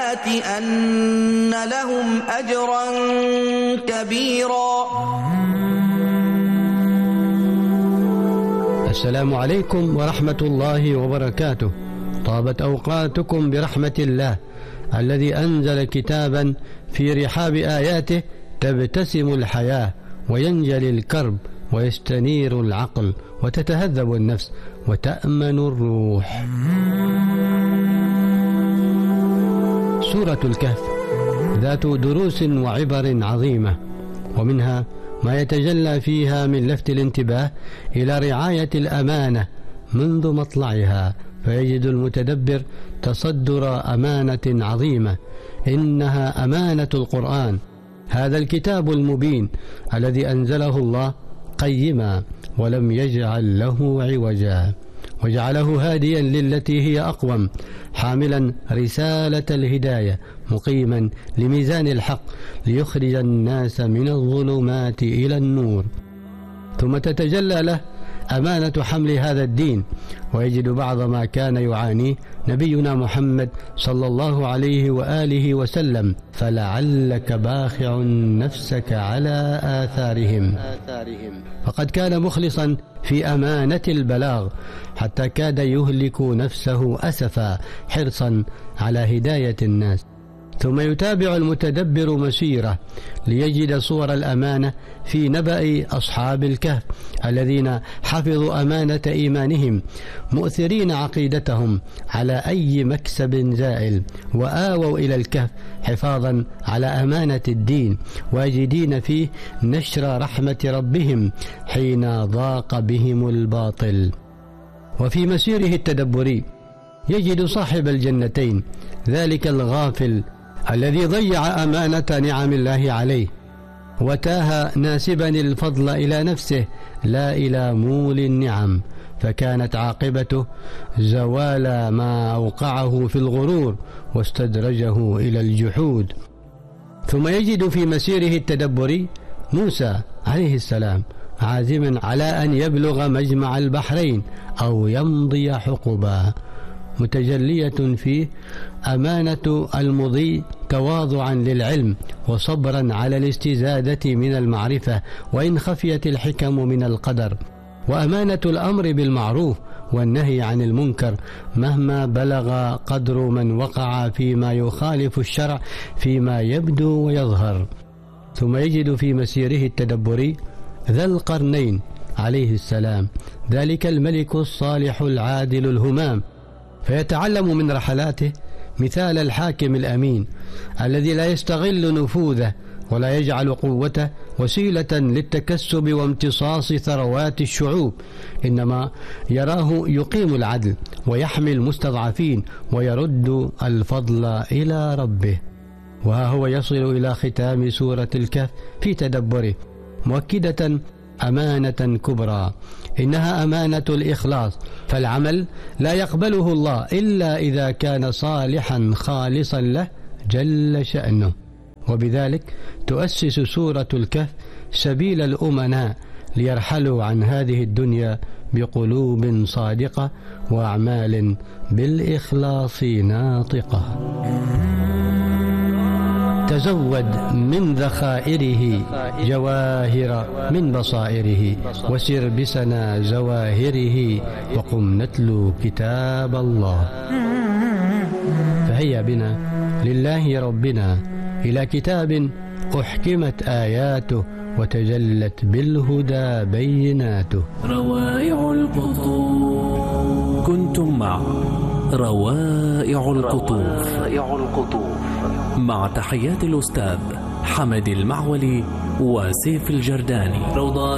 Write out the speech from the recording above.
الآيات أن لهم أجرا كبيرا. السلام عليكم ورحمة الله وبركاته. طابت أوقاتكم برحمة الله الذي أنزل كتابا في رحاب آياته تبتسم الحياة وينجلي الكرب ويستنير العقل وتتهذب النفس وتأمن الروح. سورة الكهف ذات دروس وعبر عظيمة، ومنها ما يتجلى فيها من لفت الانتباه إلى رعاية الأمانة منذ مطلعها، فيجد المتدبر تصدر أمانة عظيمة، إنها أمانة القرآن، هذا الكتاب المبين الذي أنزله الله قيما ولم يجعل له عوجا، وجعله هاديا للتي هي أقوم، حاملا رسالة الهداية، مقيما لميزان الحق ليخرج الناس من الظلمات إلى النور. ثم تتجلى له أمانة حمل هذا الدين، ويجد بعض ما كان يعانيه نبينا محمد صلى الله عليه وآله وسلم، فلعلك باخع نفسك على آثارهم، فقد كان مخلصا في أمانة البلاغ حتى كاد يهلك نفسه أسفا حرصا على هداية الناس. ثم يتابع المتدبر مسيره ليجد صور الأمانة في نبأ أصحاب الكهف الذين حفظوا أمانة إيمانهم، مؤثرين عقيدتهم على أي مكسب زائل، وآووا إلى الكهف حفاظا على أمانة الدين، واجدين فيه نشر رحمة ربهم حين ضاق بهم الباطل. وفي مسيره التدبري يجد صاحب الجنتين ذلك الغافل الذي ضيع أمانة نعم الله عليه، وتاه ناسبا الفضل إلى نفسه لا إلى مول النعم، فكانت عاقبته زوال ما أوقعه في الغرور واستدرجه إلى الجحود. ثم يجد في مسيره التدبري موسى عليه السلام عازما على أن يبلغ مجمع البحرين أو يمضي حقبا، متجلية فيه أمانة المضي تواضعا للعلم وصبرا على الاستزادة من المعرفة وإن خفيت الحكم من القدر، وأمانة الأمر بالمعروف والنهي عن المنكر مهما بلغ قدر من وقع فيما يخالف الشرع فيما يبدو ويظهر. ثم يجد في مسيره التدبري ذا القرنين عليه السلام ذلك الملك الصالح العادل الهمام، فيتعلم من رحلاته مثال الحاكم الأمين الذي لا يستغل نفوذه ولا يجعل قوته وسيلة للتكسب وامتصاص ثروات الشعوب، إنما يراه يقيم العدل ويحمي المستضعفين ويرد الفضل إلى ربه. وها هو يصل إلى ختام سورة الكهف في تدبره مؤكدة أمانة كبرى، إنها أمانة الإخلاص، فالعمل لا يقبله الله إلا إذا كان صالحا خالصا له جل شأنه. وبذلك تؤسس سورة الكهف سبيل الأمناء ليرحلوا عن هذه الدنيا بقلوب صادقة وأعمال بالإخلاص ناطقة. تزود من ذخائره جواهر من بصائره، وسر بسنا زواهره، وقم نتلو كتاب الله. فهيا بنا لله ربنا إلى كتاب أحكمت آياته وتجلت بالهدى بيناته. روائع القطوف. كنتم مع روائع القطوف مع تحيات الأستاذ حمد المعولي وسيف الجرداني. روضات